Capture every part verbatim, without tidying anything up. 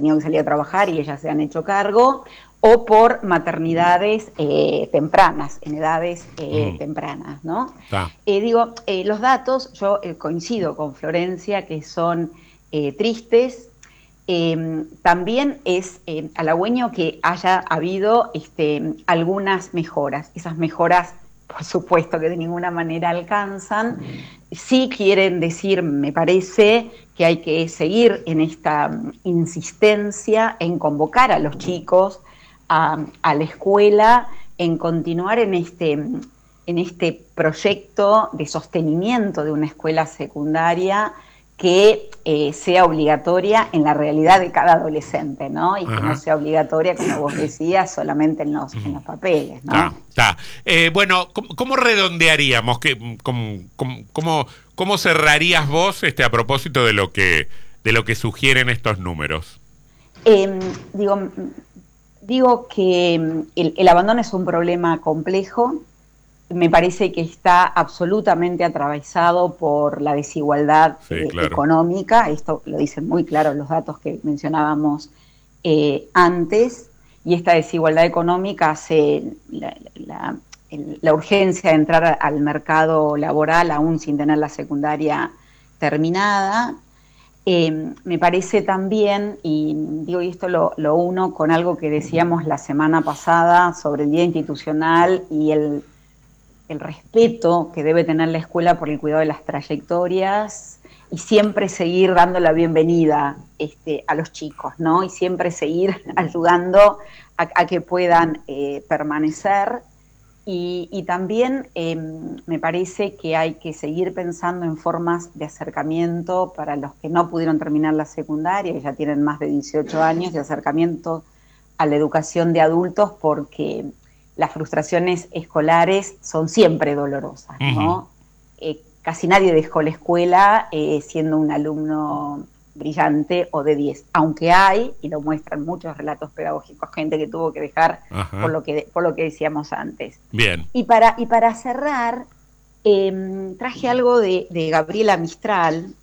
tenido que salir a trabajar y ellas se han hecho cargo, o por maternidades eh, tempranas, en edades eh, mm. tempranas, ¿no? Eh, digo, eh, los datos, yo eh, coincido con Florencia, que son eh, tristes. Eh, también es eh, halagüeño que haya habido este, algunas mejoras. Esas mejoras, por supuesto, que de ninguna manera alcanzan. Sí quieren decir, me parece, que hay que seguir en esta insistencia en convocar a los chicos a, a la escuela, en continuar en este, en este proyecto de sostenimiento de una escuela secundaria que eh, sea obligatoria en la realidad de cada adolescente, ¿no? Y Ajá. que no sea obligatoria, como vos decías, solamente en los, en los papeles, ¿no? Está, está. Eh, bueno, ¿cómo, cómo redondearíamos? ¿Qué, cómo, cómo, ¿Cómo cerrarías vos este a propósito de lo que, de lo que sugieren estos números? Eh, digo, digo que el, el abandono es un problema complejo. Me parece que está absolutamente atravesado por la desigualdad sí, eh, claro. económica. Esto lo dicen muy claro los datos que mencionábamos eh, antes. Y esta desigualdad económica hace la, la, la urgencia de entrar al mercado laboral aún sin tener la secundaria terminada. Eh, me parece también, y digo, y esto lo, lo uno con algo que decíamos la semana pasada sobre el Día Institucional y el el respeto que debe tener la escuela por el cuidado de las trayectorias y siempre seguir dando la bienvenida este, a los chicos, ¿no? Y siempre seguir ayudando a, a que puedan eh, permanecer. Y, y también eh, me parece que hay que seguir pensando en formas de acercamiento para los que no pudieron terminar la secundaria, que ya tienen más de dieciocho años, de acercamiento a la educación de adultos, porque las frustraciones escolares son siempre dolorosas, ¿no? Uh-huh. Eh, casi nadie dejó la escuela eh, siendo un alumno brillante o de diez, aunque hay, y lo muestran muchos relatos pedagógicos, gente que tuvo que dejar uh-huh. por lo que, por lo que decíamos antes. Bien. Y para, y para cerrar, eh, traje algo de, de Gabriela Mistral,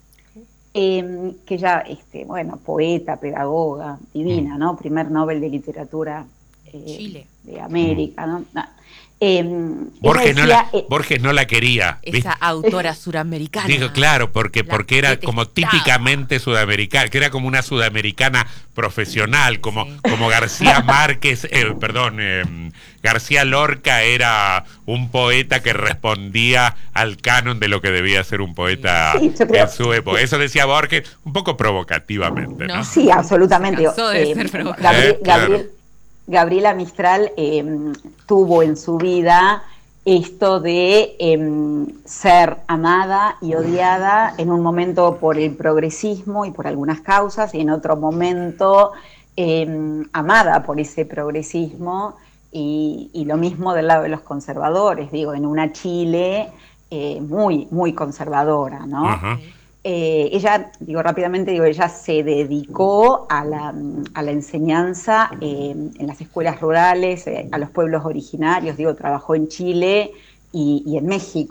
eh, que ya, este, bueno, poeta, pedagoga, divina, ¿no? Primer Nobel de Literatura Eh, Chile. de América, ¿no? no. Eh, Borges, decía, no la, eh, Borges no la quería. Esa ¿viste? autora suramericana. Dijo, claro, porque, porque era detestaba. como típicamente sudamericana, que era como una sudamericana profesional, como, sí. como García Márquez, eh, perdón, eh, García Lorca era un poeta que respondía al canon de lo que debía ser un poeta sí, en su época. Eso decía Borges, un poco provocativamente, ¿no? ¿no? Sí, absolutamente. De eh, ser Gabriel, eh, claro. Gabriel, Gabriela Mistral eh, tuvo en su vida esto de eh, ser amada y odiada en un momento por el progresismo y por algunas causas, y en otro momento eh, amada por ese progresismo, y, y lo mismo del lado de los conservadores, digo, en una Chile eh, muy, muy conservadora, ¿no? Ajá. Eh, ella, digo rápidamente, digo, ella se dedicó a la, a la enseñanza eh, en las escuelas rurales, eh, a los pueblos originarios, digo, trabajó en Chile y, y en México.